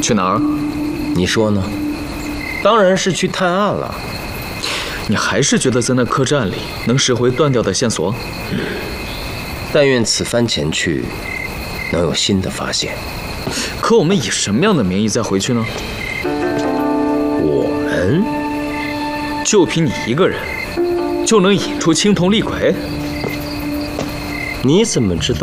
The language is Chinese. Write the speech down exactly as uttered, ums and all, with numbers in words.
去哪儿？ 你说呢？当然是去探案了。 你还是觉得在那客栈里能拾回断掉的线索？ 但愿此番前去，能有新的发现。 可我们以什么样的名义再回去呢？ 我们就凭你一个人，就能引出青铜厉鬼？ 你怎么知道